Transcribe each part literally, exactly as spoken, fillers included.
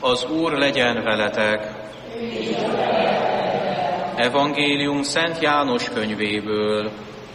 Az Úr legyen veletek! Evangélium Szent János könyvéből.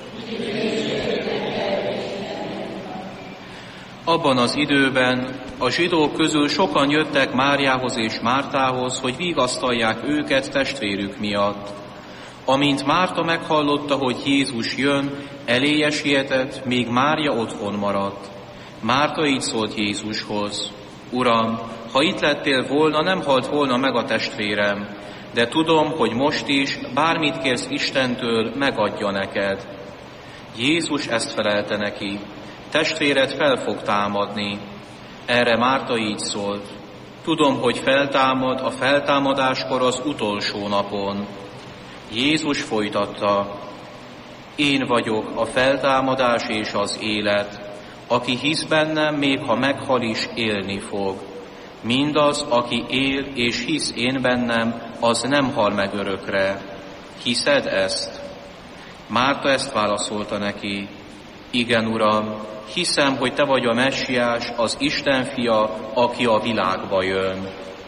Abban az időben a zsidók közül sokan jöttek Máriához és Mártához, hogy vigasztalják őket testvérük miatt. Amint Márta meghallotta, hogy Jézus jön, eléje sietett, míg Mária otthon maradt. Márta így szólt Jézushoz: Uram, ha itt lettél volna, nem halt volna meg a testvérem, de tudom, hogy most is, bármit kérsz Istentől, megadja neked. Jézus ezt felelte neki: Testvéred fel fog támadni. Erre Márta így szólt: Tudom, hogy feltámad a feltámadáskor az utolsó napon. Jézus folytatta: Én vagyok a feltámadás és az élet. Aki hisz bennem, még ha meghal is, élni fog. Mindaz, aki él és hisz én bennem, az nem hal meg örökre. Hiszed ezt? Márta ezt válaszolta neki: Igen, Uram, hiszem, hogy te vagy a Messiás, az Isten fia, aki a világba jön.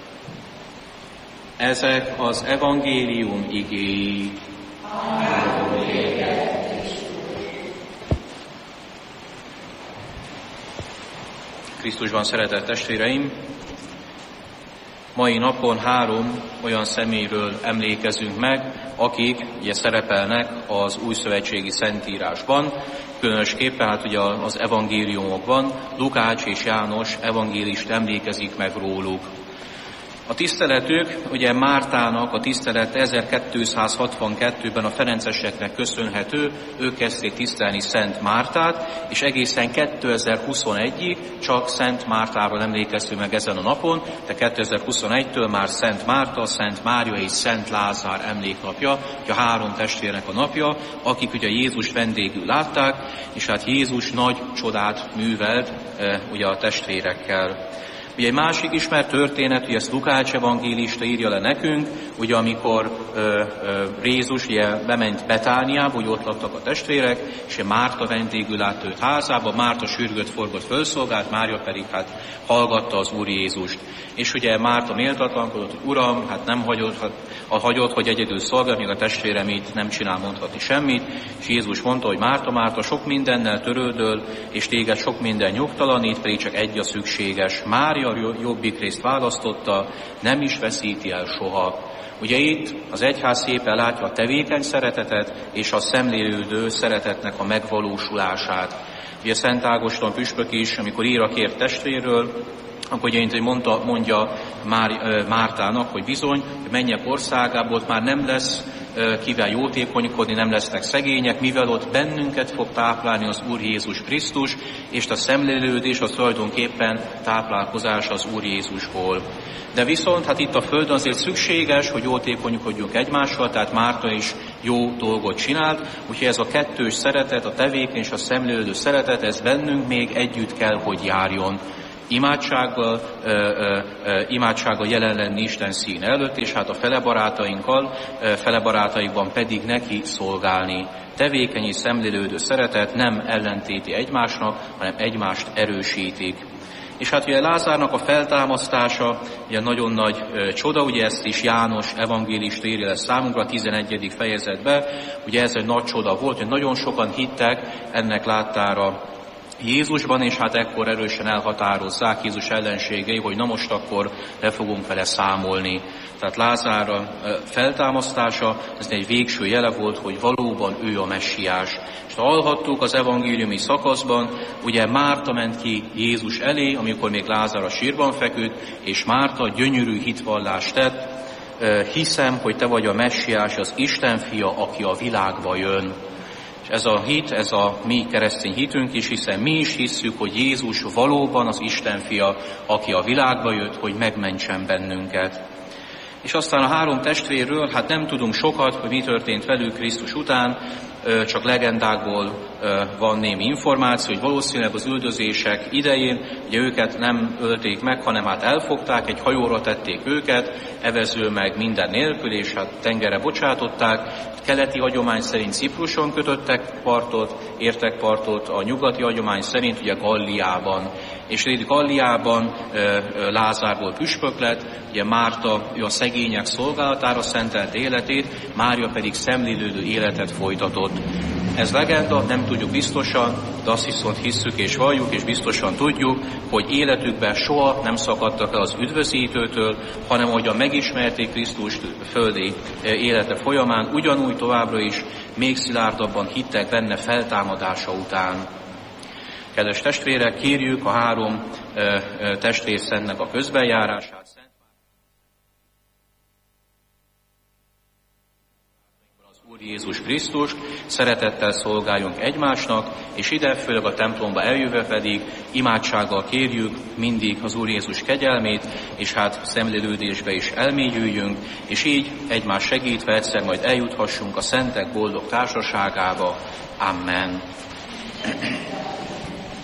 Ezek az evangélium igéi. Krisztusban szeretett testvéreim, mai napon három olyan személyről emlékezünk meg, akik ugye szerepelnek az újszövetségi szentírásban, különösképpen hát ugye az evangéliumokban Lukács és János evangélist emlékezik meg róluk. A tiszteletük, ugye Mártának a tisztelet ezerkétszázhatvankettőben a ferenceseknek köszönhető, ők kezdték tisztelni Szent Mártát, és egészen kétezer-huszonegyig csak Szent Mártáról emlékeztünk meg ezen a napon, de kétezer-huszonegytől már Szent Márta, Szent Mária és Szent Lázár emléknapja, ugye a három testvérnek a napja, akik ugye Jézus vendégül látták, és hát Jézus nagy csodát művelt ugye a testvérekkel. Ugye egy másik ismert történet, hogy ezt Lukács evangélista írja le nekünk, ugye amikor ö, ö, Jézus ugye bement Betániába, hogy ott laktak a testvérek, és Márta vendégül látta őt házába, Márta sürgött, forgott, fölszolgált, Mária pedig hát hallgatta az Úr Jézust. És ugye Márta méltatlankodott, hogy Uram, hát nem hagyott, hát, a hagyott, hogy egyedül szolgál, míg a testvérem itt nem csinál mondhatni semmit, és Jézus mondta, hogy Márta, Márta, sok mindennel törődöl, és téged sok minden nyugtalanít, pedig csak egy a szükséges. Mária a jobbik részt választotta, nem is veszíti el soha. Ugye itt az egyház szépen látja a tevékeny szeretetet és a szemlélődő szeretetnek a megvalósulását. Ugye Szent Ágoston püspök is, amikor ír a kért testvérről, akkor ugye mondta, mondja Már, Mártának, hogy bizony, hogy mennyek országából már nem lesz kivel jótékonykodni, nem lesznek szegények, mivel ott bennünket fog táplálni az Úr Jézus Krisztus, és a szemlélődés az tulajdonképpen táplálkozás az Úr Jézusból. De viszont hát itt a Földön azért szükséges, hogy jótékonykodjunk egymással, tehát Márta is jó dolgot csinált, úgyhogy ez a kettős szeretet, a tevékeny és a szemlélődő szeretet, ez bennünk még együtt kell, hogy járjon. Imádsággal, ö, ö, ö, imádsággal jelen lenni Isten szín előtt, és hát a fele barátainkkal, ö, fele barátaikban pedig neki szolgálni. Tevékeny és szemlélődő szeretet nem ellentéti egymásnak, hanem egymást erősítik. És hát ugye Lázárnak a feltámasztása ugye nagyon nagy ö, csoda, ugye ezt is János evangélista írja le számunkra a tizenegyedik fejezetben, ugye ez egy nagy csoda volt, hogy nagyon sokan hittek ennek láttára Jézusban, és hát ekkor erősen elhatározzák Jézus ellenségei, hogy na most akkor le fogunk vele számolni. Tehát Lázár feltámasztása, ez egy végső jele volt, hogy valóban ő a Messiás. És hallhattuk az evangéliumi szakaszban, ugye Márta ment ki Jézus elé, amikor még Lázár a sírban feküdt, és Márta gyönyörű hitvallást tett, hiszem, hogy te vagy a Messiás, az Isten fia, aki a világba jön. És ez a hit, ez a mi keresztény hitünk is, hiszen mi is hisszük, hogy Jézus valóban az Isten fia, aki a világba jött, hogy megmentsen bennünket. És aztán a három testvérről, hát nem tudunk sokat, hogy mi történt velük Krisztus után, csak legendákból van némi információ, hogy valószínűleg az üldözések idején ugye őket nem ölték meg, hanem hát elfogták, egy hajóra tették őket, evező meg minden nélkül, és hát tengerre bocsátották. Keleti hagyomány szerint Cipruson kötöttek partot, értek partot, a nyugati hagyomány szerint ugye Galliában. és Rédi Galliában Lázárból püspök lett, ugye Márta ő a szegények szolgálatára szentelt életét, Mária pedig szemlélődő életet folytatott. Ez legenda, nem tudjuk biztosan, de azt viszont hisszük és valljuk, és biztosan tudjuk, hogy életükben soha nem szakadtak el az üdvözítőtől, hanem ahogyan megismerték Krisztust földi élete folyamán, ugyanúgy továbbra is még szilárdabban hittek benne feltámadása után. Kedves testvérek, kérjük a három testvérszentnek a közbenjárását. Úr Jézus Krisztus, szeretettel szolgáljunk egymásnak, és ide, főleg a templomba eljöve pedig imádsággal kérjük mindig az Úr Jézus kegyelmét, és hát szemlélődésbe is elmélyüljünk, és így egymás segítve egyszer majd eljuthassunk a szentek boldog társaságába. Amen.